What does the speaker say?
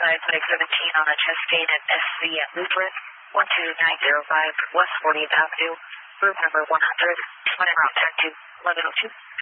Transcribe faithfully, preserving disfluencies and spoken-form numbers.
outside Site seventeen on a Chastain at S C at Lutheran, one two nine zero five West fortieth Avenue, room number one hundred, on en route to eleven oh two.